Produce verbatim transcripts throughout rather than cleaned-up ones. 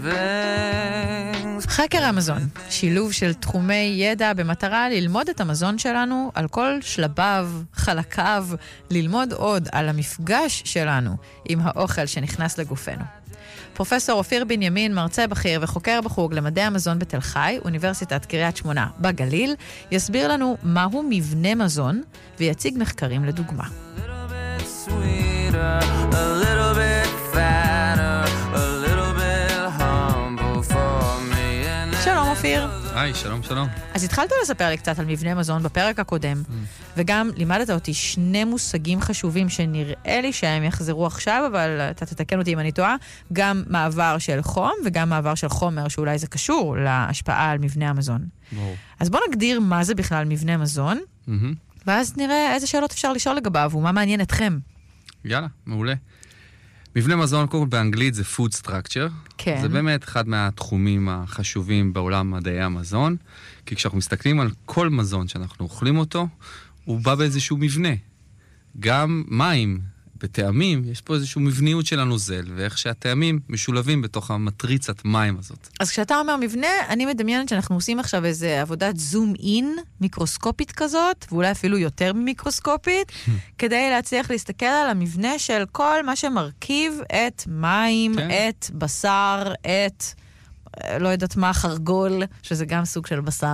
חקר המזון, שילוב של תחומי ידע במטרה ללמוד את המזון שלנו על כל שלביו, חלקיו, ללמוד עוד על המפגש שלנו עם האוכל שנכנס לגופנו. פרופסור אופיר בנימין, מרצה בכיר וחוקר בחוג למדעי המזון בתל חי, אוניברסיטת קריית שמונה בגליל, יסביר לנו מהו מבנה מזון ויציג מחקרים לדוגמה. שלום אופיר. היי, שלום, שלום. אז התחלת לספר לי קצת על מבנה מזון בפרק הקודם, mm. וגם לימדת אותי שני מושגים חשובים שנראה לי שהם יחזרו עכשיו, אבל אתה תתקן אותי אם אני טועה, גם מעבר של חום וגם מעבר של חומר, שאולי זה קשור להשפעה על מבנה המזון. ברור. אז בוא נגדיר מה זה בכלל מבנה מזון, mm-hmm. ואז נראה איזה שאלות אפשר לשאול לגביו, ומה מעניין אתכם. יאללה, מעולה. מבנה מזון, קודם כל באנגלית זה food structure. כן. זה באמת אחד מהתחומים החשובים בעולם מדעי המזון, כי כשאנחנו מסתכלים על כל מזון שאנחנו אוכלים אותו, הוא בא באיזשהו מבנה. גם מים, בטעמים, יש פה איזשהו מבניות של הנוזל, ואיך שהטעמים משולבים בתוך המטריצת מים הזאת. אז כשאתה אומר מבנה, אני מדמיינת שאנחנו עושים עכשיו איזו עבודת זום אין, מיקרוסקופית כזאת, ואולי אפילו יותר ממיקרוסקופית, כדי להצליח להסתכל על המבנה של כל מה שמרכיב את מים, כן. את בשר, את, לא יודעת מה, חרגול, שזה גם סוג של בשר.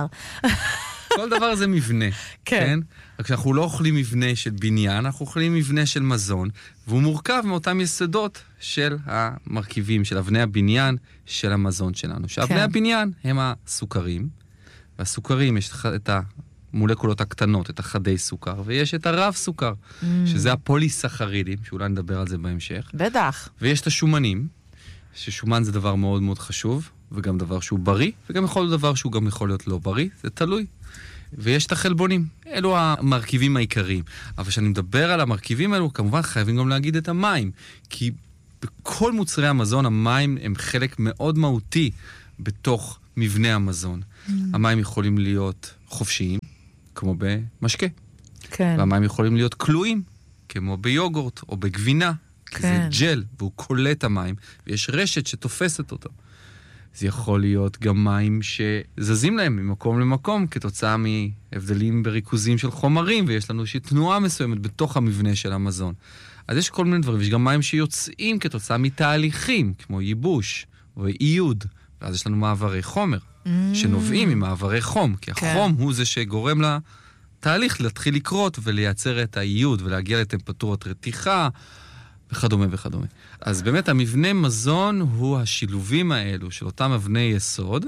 כל דבר זה מבנה, כן. כן? רק שאנחנו לא אוכלים מבנה של בניין, אנחנו אוכלים מבנה של מזון, והוא מורכב מאותם יסודות של המרכיבים, של אבני הבניין של המזון שלנו. שאבני כן. הבניין הם הסוכרים, והסוכרים יש את המולקולות הקטנות, את החדי סוכר, ויש את הרב סוכר, mm. שזה הפוליסחרידים, שאולי נדבר על זה בהמשך. בטח. ויש את השומנים, ששומן זה דבר מאוד מאוד חשוב, וגם דבר שהוא בריא, וגם יכול להיות דבר שהוא גם יכול להיות לא בריא, זה תלוי. ויש את החלבונים, אלו המרכיבים העיקריים. אבל כשאני מדבר על המרכיבים האלו, כמובן חייבים גם להגיד את המים, כי בכל מוצרי המזון, המים הם חלק מאוד מהותי בתוך מבנה המזון. Mm. המים יכולים להיות חופשיים, כמו במשקה. כן. והמים יכולים להיות כלואים, כמו ביוגורט או בגבינה, כי כן. זה ג'ל, והוא קולט המים, ויש רשת שתופסת אותו. זה יכול להיות גם מים שזזים להם ממקום למקום, כתוצאה מהבדלים בריכוזים של חומרים, ויש לנו איזושהי תנועה מסוימת בתוך המבנה של המזון. אז יש כל מיני דברים, ויש גם מים שיוצאים כתוצאה מתהליכים, כמו ייבוש או עיוד, ואז יש לנו מעברי חומר, mm. שנובעים ממעברי חום, כי החום כן. הוא זה שגורם לתהליך להתחיל לקרות ולייצר את העיוד, ולהגיע לטמפרטורת רתיחה, וכדומה וכדומה. אז באמת המבנה מזון הוא השילובים האלו של אותם אבני יסוד,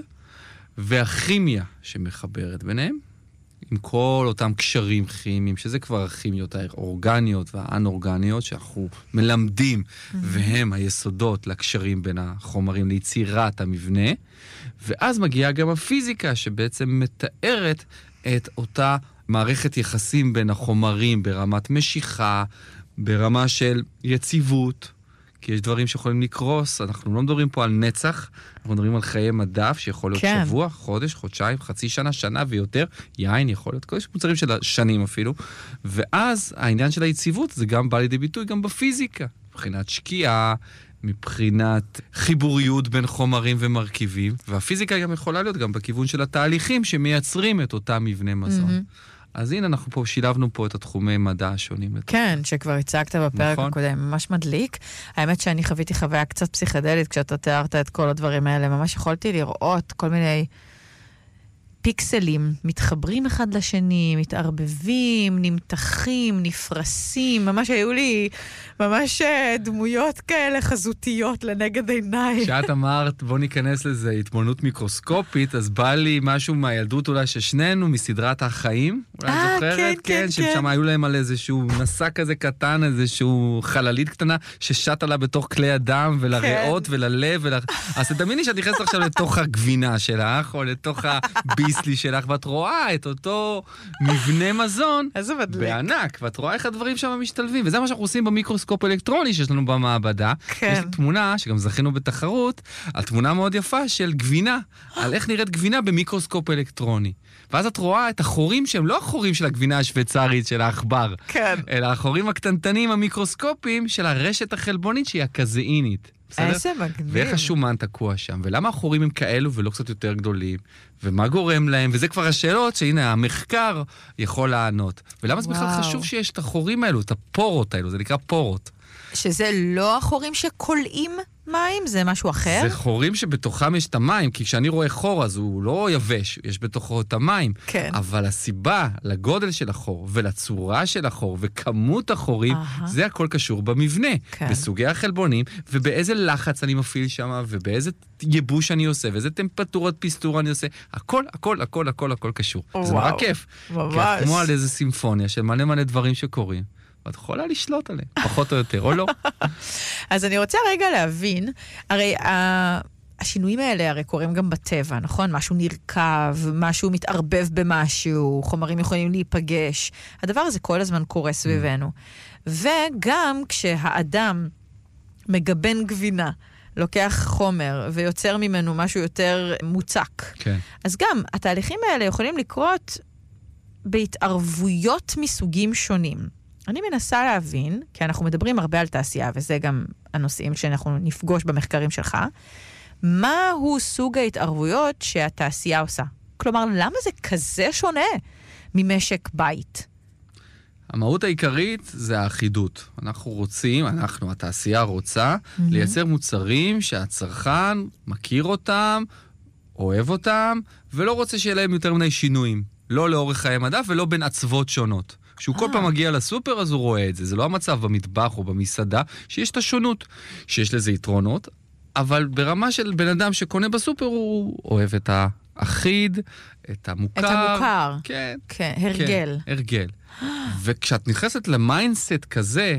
והכימיה שמחברת ביניהם, עם כל אותם קשרים כימיים, שזה כבר הכימיות האורגניות והאנורגניות, שאנחנו מלמדים, mm-hmm. והם היסודות לקשרים בין החומרים ליצירת המבנה, ואז מגיעה גם הפיזיקה, שבעצם מתארת את אותה מערכת יחסים בין החומרים, ברמת משיכה, ברמה של יציבות, כי יש דברים שיכולים לקרוס, אנחנו לא מדברים פה על נצח, אנחנו מדברים על חיי מדף, שיכול להיות כן. שבוע, חודש, חודשיים, חצי שנה, שנה ויותר, יין יכול להיות, כל יש מוצרים של שנים אפילו, ואז העניין של היציבות, זה גם בא לידי ביטוי גם בפיזיקה, מבחינת שקיעה, מבחינת חיבוריות בין חומרים ומרכיבים, והפיזיקה גם יכולה להיות גם בכיוון של התהליכים שמייצרים את אותם מבנה מזון. Mm-hmm. אז הנה, אנחנו פה שילבנו פה את התחומי מדע השונים. כן, שכבר הצגת בפרק נכון. הקודם, ממש מדליק. האמת שאני חוויתי חוויה קצת פסיכדלית כשאתה תיארת את כל הדברים האלה. ממש יכולתי לראות כל מיני פיקסלים, מתחברים אחד לשני, מתערבבים, נמתחים, נפרסים. ממש היו לי ממש דמויות כאלה חזותיות לנגד עיניי. כשאת אמרת, בוא ניכנס לזה, התמונות מיקרוסקופית, אז בא לי משהו מהילדות אולי ששנינו, מסדרת החיים. אולי את זוכרת? כן, כן, כן. ששם היו להם על איזשהו נסע כזה קטן, איזשהו חללית קטנה, ששט עלה בתוך כלי הדם, ולריאות וללב. ול... אז תדמייני שאת נכנסת עכשיו לתוך הגבינה שלך, או לתוך הביסלי שלך, ואת רואה את אותו מבנה מזון בענק, ואת רואה איך הדברים שם משתלבים. וזה מה שאנחנו עושים במיקרוסקופ אלקטרוני שיש לנו במעבדה. כן. יש תמונה, שגם זכינו בתחרות, על תמונה מאוד יפה של גבינה, על איך נראית גבינה במיקרוסקופ אלקטרוני. ואז את רואה את החורים שהם לא החורים של הגבינה השוויצרית של העכבר, כן. אלא החורים הקטנטנים המיקרוסקופיים של הרשת החלבונית שהיא הקזאינית. בסדר? איזה מגניב. ואיך השומן תקוע שם, ולמה החורים הם כאלו ולא קצת יותר גדולים, ומה גורם להם, וזה כבר השאלות שהנה המחקר יכול לענות. ולמה זה בכלל חשוב שיש את החורים האלו, את הפורות האלו, זה נקרא פורות. שזה לא החורים שקולעים מים? זה משהו אחר? זה חורים שבתוכם יש את המים, כי כשאני רואה חור אז הוא לא יבש, יש בתוכו את המים. כן. אבל הסיבה לגודל של החור ולצורה של החור וכמות החורים, uh-huh. זה הכל קשור במבנה, כן. בסוגי החלבונים, ובאיזה לחץ אני מפעיל שם, ובאיזה ייבוש אני עושה, ואיזה טמפרטורת פיסטור אני עושה. הכל, הכל, הכל, הכל, הכל קשור. וואו. זה נורא כיף. ממש. כי כמו על איזה סימפוניה של מלא מלא דברים שקורים. ואת יכולה לשלוט עליהם, פחות או יותר, או לא. אז אני רוצה רגע להבין, הרי השינויים האלה הרי קורים גם בטבע, נכון? משהו נרכב, משהו מתערבב במשהו, חומרים יכולים להיפגש. הדבר הזה כל הזמן קורה סביבנו. וגם כשהאדם מגבן גבינה, לוקח חומר ויוצר ממנו משהו יותר מוצק. כן. אז גם התהליכים האלה יכולים לקרות בהתערבויות מסוגים שונים. אני מנסה להבין, כי אנחנו מדברים הרבה על תעשייה, וזה גם הנושאים שאנחנו נפגוש במחקרים שלך, מהו סוג ההתערבויות שהתעשייה עושה? כלומר, למה זה כזה שונה ממשק בית? המהות העיקרית זה האחידות. אנחנו רוצים, אנחנו, התעשייה רוצה, mm-hmm. לייצר מוצרים שהצרכן מכיר אותם, אוהב אותם, ולא רוצה שיהיה להם יותר מני שינויים. לא לאורך חיי מדף ולא בין עצבות שונות. כשהוא כל פעם מגיע לסופר, אז הוא רואה את זה. זה לא המצב במטבח או במסעדה, שיש את השונות, שיש לזה יתרונות, אבל ברמה של בן אדם שקונה בסופר, הוא אוהב את האחיד, את המוכר. את המוכר. כן. כן, הרגל. כן, הרגל. וכשאת נכנסת למיינדסט כזה,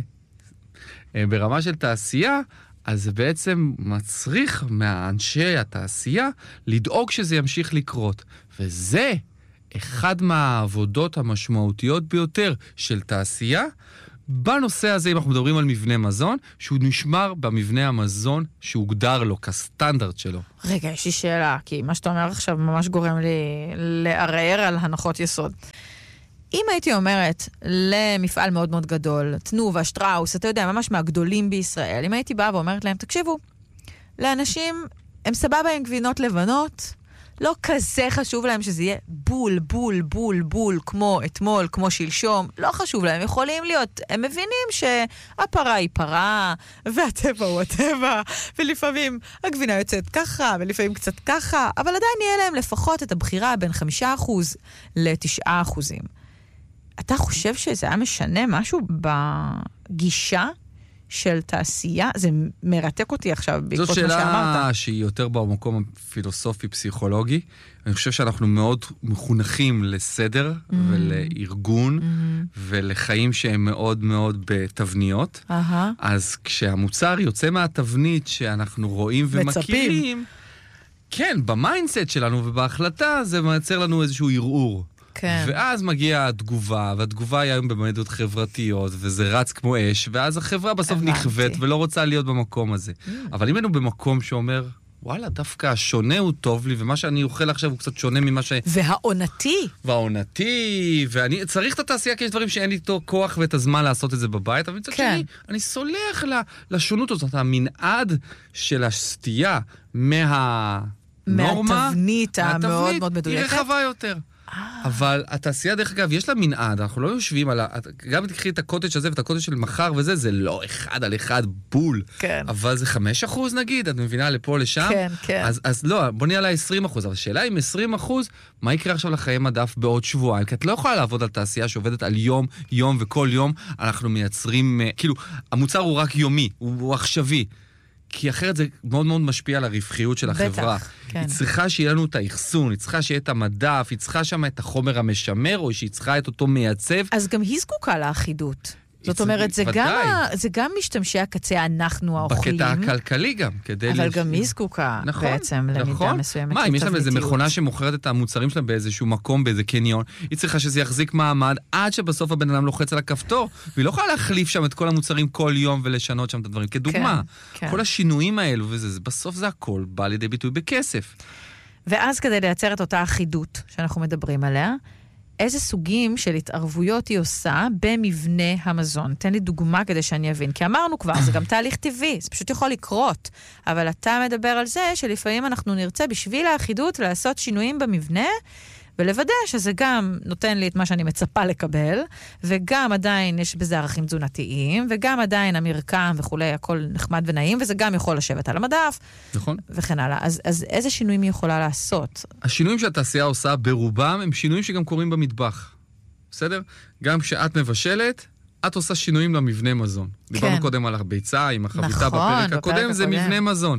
ברמה של תעשייה, אז זה בעצם מצריך מהאנשי התעשייה לדאוג שזה ימשיך לקרות. וזה אחד מהעבודות המשמעותיות ביותר של תעשייה, בנושא הזה, אם אנחנו מדברים על מבנה מזון, שהוא נשמר במבנה המזון שהוגדר לו כסטנדרט שלו. רגע, יש לי שאלה, כי מה שאתה אומר עכשיו ממש גורם לי לערער על הנחות יסוד. אם הייתי אומרת למפעל מאוד מאוד גדול, תנובה, שטראוס, אתה יודע, ממש מהגדולים בישראל, אם הייתי באה ואומרת להם, תקשיבו, לאנשים, הם סבבה עם גבינות לבנות, לא כזה חשוב להם שזה יהיה בול, בול, בול, בול, כמו אתמול, כמו שלשום. לא חשוב להם, יכולים להיות. הם מבינים שהפרה היא פרה, והטבע הוא הטבע, ולפעמים הגבינה יוצאת ככה, ולפעמים קצת ככה, אבל עדיין יהיה להם לפחות את הבחירה בין חמישה אחוז לתשעה אחוזים. אתה חושב שזה היה משנה משהו בגישה של תעשייה? זה מרתק אותי עכשיו בעקבות מה שאמרת. זאת שאלה שהיא יותר במקום הפילוסופי-פסיכולוגי. אני חושב שאנחנו מאוד מחונכים לסדר mm-hmm. ולארגון mm-hmm. ולחיים שהם מאוד מאוד בתבניות. Uh-huh. אז כשהמוצר יוצא מהתבנית שאנחנו רואים ומכירים, כן, במיינדסט שלנו ובהחלטה זה מייצר לנו איזשהו ערעור. כן. ואז מגיעה התגובה, והתגובה היא היום במדיות חברתיות, וזה רץ כמו אש, ואז החברה בסוף נכוות ולא רוצה להיות במקום הזה. Mm. אבל אם היינו במקום שאומר, וואלה, דווקא השונה הוא טוב לי, ומה שאני אוכל עכשיו הוא קצת שונה ממה ש... והעונתי. והעונתי, ואני צריך את התעשייה, כי יש דברים שאין לי איתו כוח ואת הזמן לעשות את זה בבית, אבל מצד כן. שני, אני סולח לשונות הזאת, המנעד של הסטייה מה... נורמה, מהתבנית המאוד מאוד מדויקת. היא רחבה יותר. אבל התעשייה, דרך אגב, יש לה מנעד, אנחנו לא יושבים על ה... גם תקחי את הקוטג' הזה ואת הקוטג' של מחר וזה, זה לא אחד על אחד בול. כן. אבל זה חמישה אחוז נגיד, את מבינה לפה לשם? כן, כן. אז, אז לא, בוא נהיה לה עשרים אחוז, אבל השאלה אם עשרים אחוז, מה יקרה עכשיו לחיי מדף בעוד שבועיים? כי את לא יכולה לעבוד על תעשייה שעובדת על יום, יום וכל יום, אנחנו מייצרים, כאילו, המוצר הוא רק יומי, הוא, הוא עכשווי. כי אחרת זה מאוד מאוד משפיע על הרווחיות של החברה. בטח, כן. היא צריכה שיהיה לנו את האחסון, היא צריכה שיהיה את המדף, היא צריכה שם את החומר המשמר, או שהיא צריכה את אותו מייצב. אז גם היא זקוקה לאחידות. זאת אומרת, זה גם, זה גם משתמשי הקצה, אנחנו האוכלים. בקטע הכלכלי גם, כדי... אבל גם היא זקוקה בעצם למידה מסוימת. מה, אם יש להם איזו מכונה שמוכרת את המוצרים שלה באיזשהו מקום, באיזה קניון, היא צריכה שזה יחזיק מעמד עד שבסוף הבן אדם לוחץ על הכפתור, והיא לא יכולה להחליף שם את כל המוצרים כל יום ולשנות שם את הדברים. כדוגמה, כל השינויים האלו, בסוף זה הכל בא לידי ביטוי בכסף. ואז כדי לייצר את אותה אחידות שאנחנו מדברים עליה, איזה סוגים של התערבויות היא עושה במבנה המזון. תן לי דוגמה כדי שאני אבין. כי אמרנו כבר, זה גם תהליך טבעי, זה פשוט יכול לקרות. אבל אתה מדבר על זה שלפעמים אנחנו נרצה בשביל האחידות לעשות שינויים במבנה, ולוודא שזה גם נותן לי את מה שאני מצפה לקבל, וגם עדיין יש בזה ערכים תזונתיים, וגם עדיין המרקם וכולי, הכל נחמד ונעים, וזה גם יכול לשבת על המדף. נכון. וכן הלאה. אז, אז איזה שינויים היא יכולה לעשות? השינויים שהתעשייה עושה ברובם, הם שינויים שגם קורים במטבח. בסדר? גם כשאת מבשלת, את עושה שינויים למבנה מזון. כן. דיברנו קודם על הביצה, עם החביתה נכון, בפרק הקודם, בפרק זה הקודם. מבנה מזון.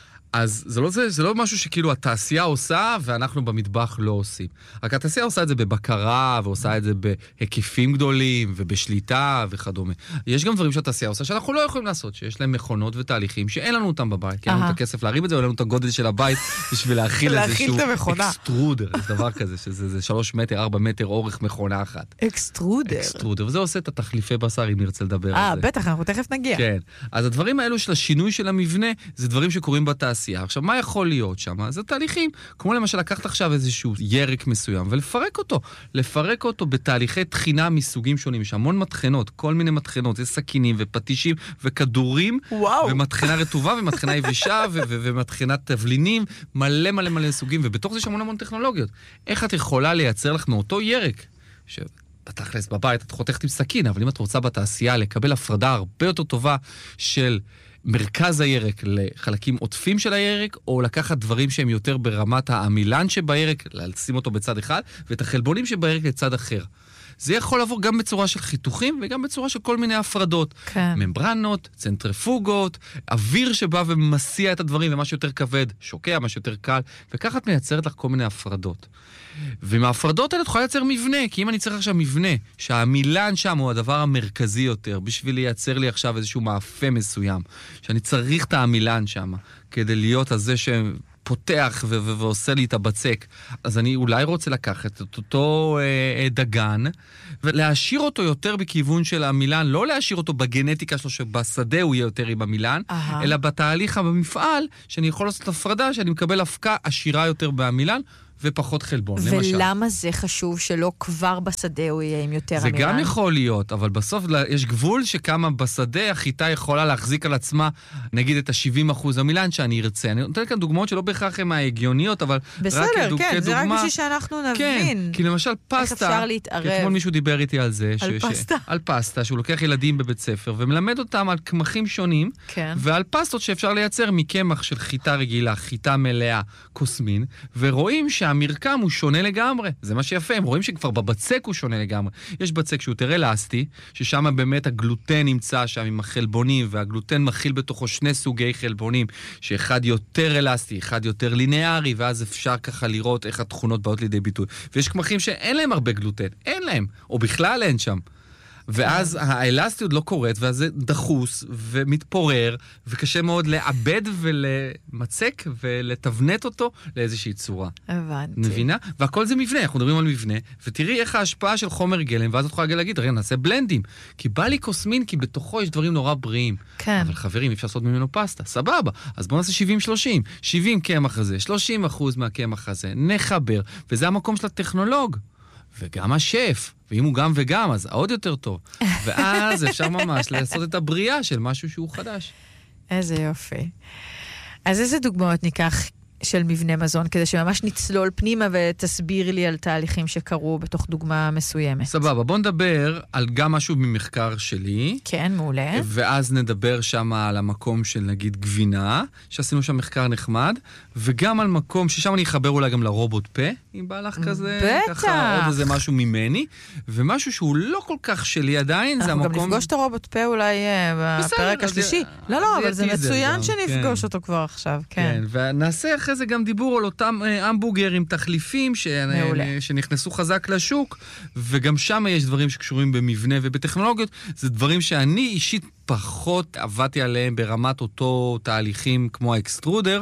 אז זה לא, זה, זה לא משהו שכאילו התעשייה עושה ואנחנו במטבח לא עושים. רק התעשייה עושה את זה בבקרה ועושה את זה בהיקפים גדולים ובשליטה וכדומה. יש גם דברים שהתעשייה עושה שאנחנו לא יכולים לעשות, שיש להם מכונות ותהליכים שאין לנו אותם בבית, כי אין לנו את הכסף להרים את זה, או אין לנו את הגודל של הבית בשביל להכיל איזשהו אקסטרודר, יש דבר כזה, שזה שלוש מטר, ארבע מטר אורך מכונה אחת. אקסטרודר. אקסטרודר, וזה עושה את התחליפי בשר אם נרצה לדבר אה, על זה. בטח, אנחנו תכף נגיע. כן. אז הדברים האלו של השינוי של המבנה, זה דברים שקורים בתעשייה. עכשיו, מה יכול להיות שם? זה תהליכים, כמו למשל לקחת עכשיו איזשהו ירק מסוים, ולפרק אותו. לפרק אותו בתהליכי תחינה מסוגים שונים. יש המון מתכנות, כל מיני מתכנות, יש סכינים ופטישים וכדורים, וואו. ומתכנה רטובה ומתכנה יבשה ו- ו- ומתכנת תבלינים, מלא מלא מלא סוגים, ובתוך זה יש המון המון טכנולוגיות. איך את יכולה לייצר לך מאותו ירק? ש... בתכלס בבית את חותכת עם סכין, אבל אם את רוצה בתעשייה לקבל הפרדה הרבה יותר טובה של מרכז הירק לחלקים עוטפים של הירק, או לקחת דברים שהם יותר ברמת העמילן שבירק, לשים אותו בצד אחד, ואת החלבונים שבירק לצד אחר. זה יכול לעבור גם בצורה של חיתוכים, וגם בצורה של כל מיני הפרדות. כן. ממברנות, צנטריפוגות, אוויר שבא ומסיע את הדברים, ומה שיותר כבד, שוקע, מה שיותר קל, וככה את מייצרת לך כל מיני הפרדות. ומההפרדות האלה את יכולה לייצר מבנה, כי אם אני צריך עכשיו מבנה, שהמילן שם הוא הדבר המרכזי יותר, בשביל לייצר לי עכשיו איזשהו מאפה מסוים, שאני צריך את המילן שם, כדי להיות הזה שפותח ו- ו- ועושה לי את הבצק, אז אני אולי רוצה לקחת את אותו אה, דגן, ולהשאיר אותו יותר בכיוון של המילן, לא להשאיר אותו בגנטיקה שלו, שבשדה הוא יהיה יותר עם המילן, Aha. אלא בתהליך במפעל, שאני יכול לעשות הפרדה, שאני מקבל הפקה עשירה יותר במילן, ופחות חלבון, למשל. ולמה זה חשוב שלא כבר בשדה הוא יהיה עם יותר זה המילן? גם יכול להיות, אבל בסוף יש גבול שכמה בשדה החיטה יכולה להחזיק על עצמה, נגיד את ה-שבעים אחוז המילן שאני ארצה. אני נותן כאן דוגמאות שלא בהכרח הן ההגיוניות, אבל בסדר, רק כדוג, כן, כדוגמה... זה רק בשביל שאנחנו נבין. כן, כי למשל פסטה... איך אפשר להתערב? כי אתמול מישהו דיבר איתי על זה. על ש... פסטה. ש... על פסטה, שהוא לוקח ילדים בבית ספר, ומלמד אותם על קמחים שונים, כן. ועל פסטות שאפשר לייצר מקמח של חיטה רגילה, חיטה מלאה, קוסמין, ורואים שהמרקם הוא שונה לגמרי. זה מה שיפה, הם רואים שכבר בבצק הוא שונה לגמרי. יש בצק שהוא יותר אלסטי, ששם באמת הגלוטן נמצא שם עם החלבונים, והגלוטן מכיל בתוכו שני סוגי חלבונים, שאחד יותר אלסטי, אחד יותר ליניארי, ואז אפשר ככה לראות איך התכונות באות לידי ביטוי. ויש קמחים שאין להם הרבה גלוטן, אין להם, או בכלל אין שם. ואז האלסטיות לא קורית, ואז זה דחוס ומתפורר, וקשה מאוד לעבד ולמצק ולתבנת אותו לאיזושהי צורה. הבנתי. מבינה? והכל זה מבנה, אנחנו מדברים על מבנה, ותראי איך ההשפעה של חומר גלם, ואז את יכולה להגיד, רגע, נעשה בלנדים. כי בא לי קוסמין, כי בתוכו יש דברים נורא בריאים. כן. אבל חברים, אפשר לעשות ממנו פסטה, סבבה. אז בואו נעשה שבעים שלושים. שבעים קמח הזה, שלושים אחוז מהקמח הזה, נחבר, וזה המקום של הטכנולוג. וגם השף, ואם הוא גם וגם, אז עוד יותר טוב. ואז אפשר ממש לעשות את הבריאה של משהו שהוא חדש. איזה יופי. אז איזה דוגמאות ניקח של מבנה מזון, כדי שממש נצלול פנימה ותסביר לי על תהליכים שקרו בתוך דוגמה מסוימת. סבבה, בוא נדבר על גם משהו ממחקר שלי. כן, מעולה. ואז נדבר שם על המקום של נגיד גבינה, שעשינו שם מחקר נחמד, וגם על מקום ששם אני אחבר אולי גם לרובוט פה, אם בא לך כזה, בטח. ככה עוד איזה משהו ממני, ומשהו שהוא לא כל כך שלי עדיין, זה המקום... אנחנו גם נפגוש את הרובוט פה אולי בפרק השלישי. לא, לא, אבל זה מצוין שנפגוש אותו כבר עכשיו, כן. ונעשה אחרי זה גם דיבור על אותם המבורגרים, תחליפים שנכנסו חזק לשוק, וגם שם יש דברים שקשורים במבנה ובטכנולוגיות, זה דברים שאני אישית פחות עבדתי עליהם ברמת אותו תהליכים כמו האקסטרודר,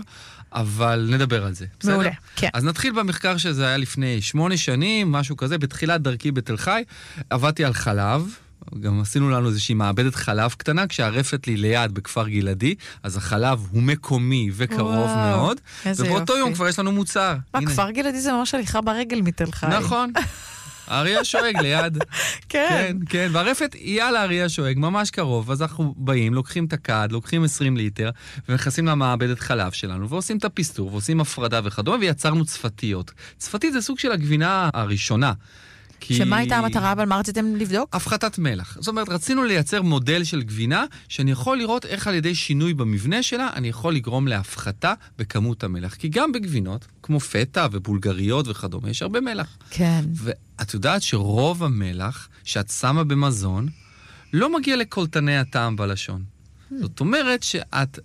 אבל נדבר על זה. מעולה, כן. אז נתחיל במחקר שזה היה לפני שמונה שנים, משהו כזה, בתחילת דרכי בתל חי, עבדתי על חלב, גם עשינו לנו איזושהי מעבדת חלב קטנה, כשהרפת לי ליד בכפר גלעדי, אז החלב הוא מקומי וקרוב וואו, מאוד, ובאותו יופי. יום כבר יש לנו מוצר. מה, הנה. כפר גלעדי זה ממש הליכה ברגל מתל חי. נכון. האריה השואג ליד. כן. כן, כן, והרפת היא על האריה השואג, ממש קרוב, אז אנחנו באים, לוקחים את הכד, לוקחים עשרים ליטר, ונכנסים למעבדת חלב שלנו, ועושים את הפסטור, ועושים הפרדה וכדומה, ויצרנו צפתיות. צפתית זה סוג של הגבינה הראשונה. כי... שמה הייתה המטרה, אבל מה רציתם לבדוק? הפחתת מלח. זאת אומרת, רצינו לייצר מודל של גבינה, שאני יכול לראות איך על ידי שינוי במבנה שלה, אני יכול לגרום להפחתה בכמות המלח. כי גם בגבינות, כמו פטה ובולגריות וכדומה, יש הרבה מלח. כן. ואת יודעת שרוב המלח שאת שמה במזון, לא מגיע לקולטני הטעם בלשון. זאת אומרת שאת...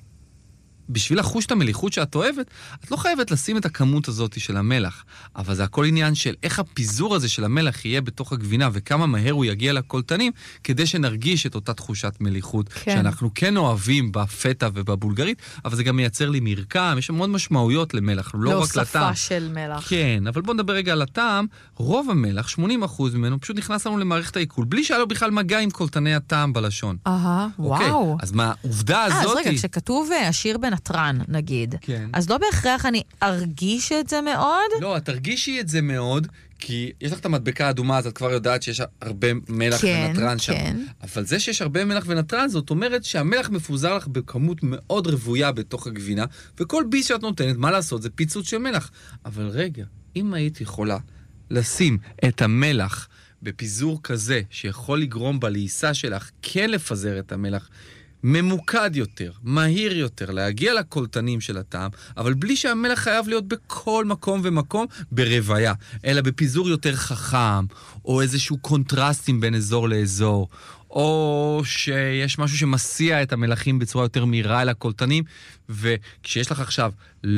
בשביל לחוש את המליחות שאת אוהבת, את לא חייבת לשים את הכמות הזאת של המלח. אבל זה הכל עניין של איך הפיזור הזה של המלח יהיה בתוך הגבינה, וכמה מהר הוא יגיע לקולטנים, כדי שנרגיש את אותה תחושת מליחות, כן. שאנחנו כן אוהבים בפטה ובבולגרית, אבל זה גם מייצר לי מרקם, יש מאוד משמעויות למלח, לא, לא רק לטעם. לא שפה של מלח. כן, אבל בוא נדבר רגע על הטעם. רוב המלח, שמונים אחוז ממנו, פשוט נכנס לנו למערכת העיכול, בלי שהיה לו בכלל מגע עם קולטני הטעם בלשון. אהה, אוקיי? וואו. אז מה, העובדה הזאת... אז רגע, כשכתוב עשיר בנתרן, נגיד, כן. אז לא בהכרח אני ארגיש את זה מאוד? לא, את תרגישי את זה מאוד, כי יש לך את המדבקה האדומה, אז את כבר יודעת שיש הרבה מלח כן, ונטרן שם. כן. אבל זה שיש הרבה מלח ונטרן, זאת אומרת שהמלח מפוזר לך בכמות מאוד רבויה בתוך הגבינה, וכל ביס שאת נותנת, מה לעשות? זה פיצוץ של מלח. אבל רגע, אם היית יכולה לשים את המלח בפיזור כזה, שיכול לגרום בלעיסה שלך כן לפזר את המלח, ממוקד יותר, מהיר יותר, להגיע לקולטנים של הטעם, אבל בלי שהמלח חייב להיות בכל מקום ומקום ברוויה, אלא בפיזור יותר חכם, או איזשהו קונטרסטים בין אזור לאזור, או שיש משהו שמסיע את המלחים בצורה יותר מהירה אל הקולטנים, וכשיש לך עכשיו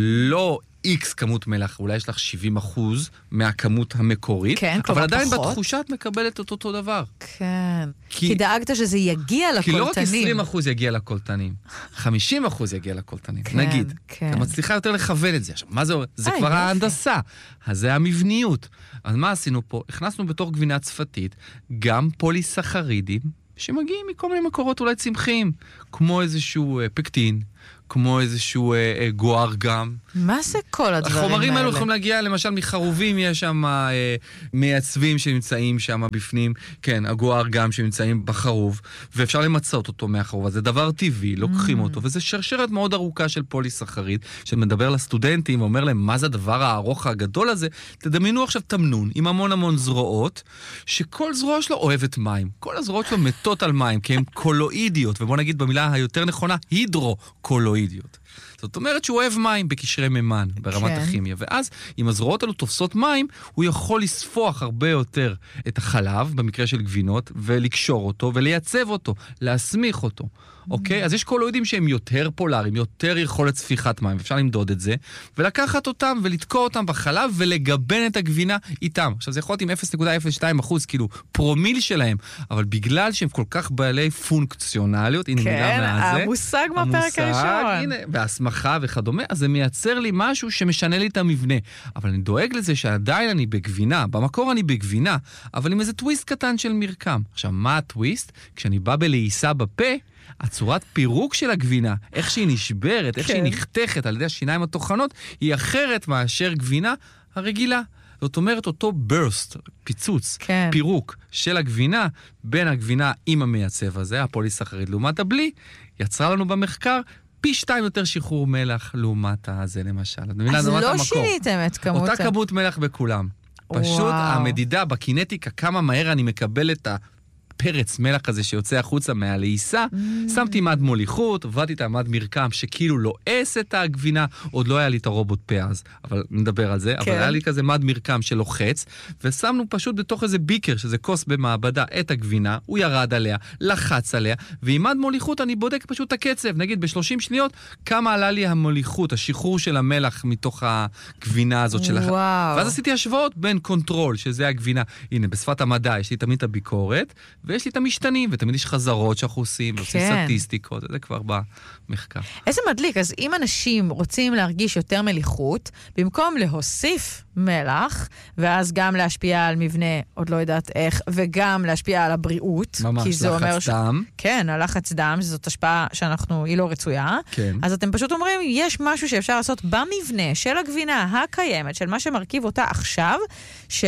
לא X כמות מלח, אולי יש לך שבעים אחוז מהכמות המקורית, כן, אבל עדיין פחות. בתחושה את מקבלת את אותו דבר. כן. כי, כי דאגת שזה יגיע לקולטנים. כי לא רק עשרים אחוז יגיע לקולטנים, חמישים אחוז יגיע לקולטנים. כן, נגיד, כן. אתה מצליחה יותר לכוון את זה. עכשיו, מה זה? זה איי, כבר יופי. ההנדסה. אז זה המבניות. אז מה עשינו פה? הכנסנו בתוך גבינה צפתית גם פוליסחרידים, שמגיעים מכל מיני מקורות אולי צמחיים, כמו איזשהו אה, פקטין, כמו איזשהו אה, אה, גואר גם. מה זה כל הדברים האלה? החומרים האלו יכולים להגיע, למשל, מחרובים, יש שם אה, מייצבים שנמצאים שם בפנים, כן, הגואר גם שנמצאים בחרוב, ואפשר למצות אותו מהחרוב, אז זה דבר טבעי, לוקחים Mm. אותו, וזה שרשרת מאוד ארוכה של פוליסחריד, שמדבר לסטודנטים ואומר להם, מה זה הדבר הארוך הגדול הזה? תדמיינו עכשיו תמנון עם המון המון זרועות, שכל זרוע שלו אוהבת מים. כל הזרועות שלו מתות על מים, כי הן קולואידיות, ובוא נגיד במילה היותר נכונה, הידרו-קולואידיות. זאת אומרת שהוא אוהב מים בקשרי מימן, ברמת כן. הכימיה. ואז, אם הזרועות האלו תופסות מים, הוא יכול לספוח הרבה יותר את החלב, במקרה של גבינות, ולקשור אותו, ולייצב אותו, להסמיך אותו. אוקיי? אז יש קולואידים שהם יותר פולריים, יותר יכולת ספיחת מים, אפשר למדוד את זה, ולקחת אותם ולתקוע אותם בחלב, ולגבן את הגבינה איתם. עכשיו, זה יכול להיות עם אפס נקודה אפס שתיים אחוז, כאילו, פרומיל שלהם, אבל בגלל שהם כל כך בעלי פונקציונליות, הנה מילה מהזה. כן, המושג מהפרק הראשון. הנה, והסמכה וכדומה, אז זה מייצר לי משהו שמשנה לי את המבנה. אבל אני דואג לזה שעדיין אני בגבינה, במקור אני בגבינה, אבל עם איזה טוויסט קטן של מרקם. עכשיו, מה הטוויסט? כשאני בא בלעיסה בפה, הצורת פירוק של הגבינה, איך שהיא נשברת, איך כן. שהיא נחתכת על ידי השיניים התוכנות, היא אחרת מאשר גבינה הרגילה. זאת אומרת, אותו burst, פיצוץ, כן. פירוק של הגבינה, בין הגבינה עם המייצב הזה, הפוליסחריד לעומת הבלי, יצרה לנו במחקר פי שתיים יותר שחרור מלח לעומת הזה למשל. אז לא שיניתם את כמות... אותה כמות מלח בכולם. פשוט וואו. המדידה בקינטיקה, כמה מהר אני מקבל את ה... פרץ מלח הזה שיוצא החוצה מהלעיסה, mm. שמתי מד מוליכות, עבדתי את המד מרקם שכאילו לועס את הגבינה, עוד לא היה לי את הרובוט פה אז, אבל נדבר על זה, כן. אבל היה לי כזה מד מרקם שלוחץ, ושמנו פשוט בתוך איזה ביקר, שזה כוס במעבדה, את הגבינה, הוא ירד עליה, לחץ עליה, ועם מד מוליכות אני בודק פשוט את הקצב, נגיד בשלושים שניות, כמה עלה לי המוליכות, השחרור של המלח מתוך הגבינה הזאת של וואו. הח... ואז עשיתי השוואות בין קונטרול, שזה הגבינה, הנה, בשפת המדע יש לי תמיד את הביקורת, ויש לי את המשתנים, ותמיד יש חזרות שאנחנו עושים, ועושים כן. סטטיסטיקות, זה כבר במחקר. איזה מדליק, אז אם אנשים רוצים להרגיש יותר מליחות, במקום להוסיף מלח, ואז גם להשפיע על מבנה, עוד לא יודעת איך, וגם להשפיע על הבריאות, ממש, כי זה לחץ אומר ש... דם. כן, הלחץ דם, שזאת השפעה שאנחנו, היא לא רצויה. כן. אז אתם פשוט אומרים, יש משהו שאפשר לעשות במבנה של הגבינה הקיימת, של מה שמרכיב אותה עכשיו, ש...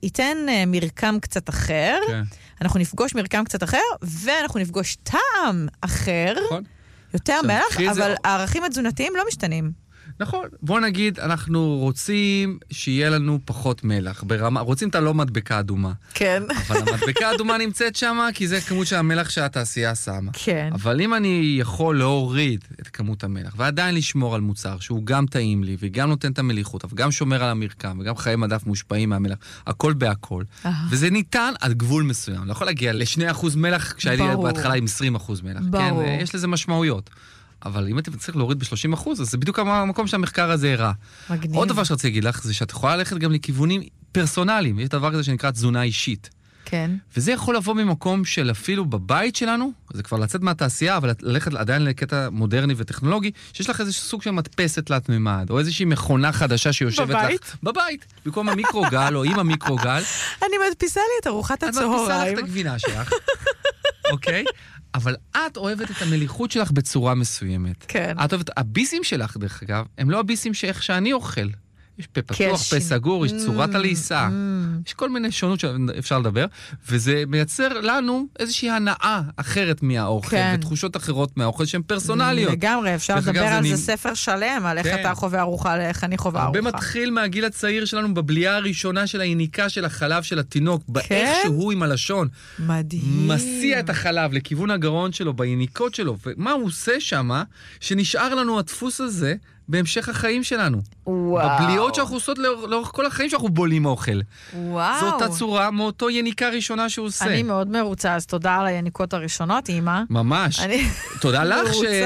ייתן מרקם קצת אחר, כן. אנחנו נפגוש מרקם קצת אחר, ואנחנו נפגוש טעם אחר, נכון. יותר מלח, אבל זה... הערכים התזונתיים לא משתנים. נכון, בוא נגיד, אנחנו רוצים שיהיה לנו פחות מלח, ברמה, רוצים את הלא מדבקה אדומה. כן. אבל המדבקה האדומה נמצאת שם, כי זה כמות של המלח שהתעשייה שמה. כן. אבל אם אני יכול להוריד את כמות המלח, ועדיין לשמור על מוצר שהוא גם טעים לי, וגם נותן את המליחות, וגם שומר על המרקם, וגם חיי מדף מושפעים מהמלח, הכל בהכל. וזה ניתן על גבול מסוים. לא יכול להגיע ל-שני אחוז מלח, כשהיה לי בהתחלה עם עשרים אחוז מלח. ברור. כן, יש לזה משמעויות. אבל אם אתם צריך להוריד ב-שלושים אחוז, אז זה בדיוק המקום שהמחקר הזה הראה. מגניב. עוד דבר שרציתי להגיד לך, זה שאת יכולה ללכת גם לכיוונים פרסונליים. יש דבר כזה שנקרא תזונה אישית. כן. וזה יכול לבוא ממקום של אפילו בבית שלנו, זה כבר לצאת מהתעשייה, אבל ללכת עדיין לקטע מודרני וטכנולוגי, שיש לך איזשהו סוג של מדפסת תלת מימד, או איזושהי מכונה חדשה שיושבת בבית? לך... בבית? במקום המיקרוגל, או עם המיקרוגל. אני מדפיסה לי את ארוחת הצהריים. את מדפיסה לך את הגבינה שלך. אוקיי? אבל את אוהבת את המליחות שלך בצורה מסוימת. כן. את אוהבת, הביסים שלך, דרך אגב, הם לא הביסים שאיך שאני אוכל. יש פה פתוח, פה סגור, יש צורת הלעיסה. יש כל מיני שונות שאפשר לדבר, וזה מייצר לנו איזושהי הנאה אחרת מהאוכל, ותחושות אחרות מהאוכל שהן פרסונליות. לגמרי, אפשר לדבר על זה ספר שלם, על איך אתה חווה ארוחה, איך אני חווה ארוחה. הרבה מתחיל מהגיל הצעיר שלנו בבליעה הראשונה של היניקה של החלב של התינוק, באיך שהוא עם הלשון. מדהים. מסיע את החלב לכיוון הגרון שלו, ביניקות שלו, ומה הוא עושה שמה, שנשאר לנו הדפוס הזה, בהמשך החיים שלנו. וואו. בבליעות שאנחנו עושות לאורך, לאורך כל החיים שאנחנו בולים אוכל. וואו. זו אותה צורה מאותו יניקה ראשונה שהוא עושה. אני מאוד מרוצה, אז תודה על היניקות הראשונות, אמא. ממש. אני... תודה לך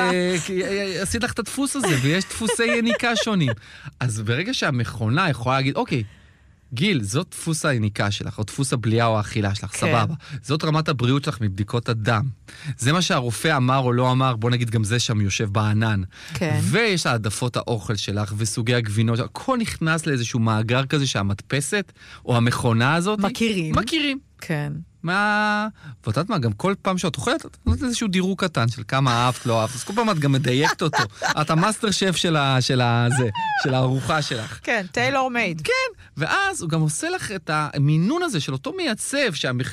שעשית לך את הדפוס הזה, ויש דפוסי יניקה שונים. אז ברגע שהמכונה יכולה להגיד, אוקיי, גיל, זאת דפוס היניקה שלך, או דפוס הבליעה או האכילה שלך, כן. סבבה. זאת רמת הבריאות שלך מבדיקות הדם. זה מה שהרופא אמר או לא אמר, בוא נגיד גם זה שם יושב בענן. כן. ויש העדפות האוכל שלך וסוגי הגבינות, הכל נכנס לאיזשהו מאגר כזה שהמדפסת או המכונה הזאת... מכירים. מכירים. כן. מה... ואת יודעת מה, גם כל פעם שאת אוכלת, את נותנת איזשהו דירוג קטן של כמה אהבת, לא אהבת, אז כל פעם את גם מדייקת אותו. את המאסטר שף של ה... של ה... זה, של הארוחה שלך. כן, טיילור מייד. כן, ואז הוא גם עושה לך את המינון הזה של אותו מייצב, שהמחקר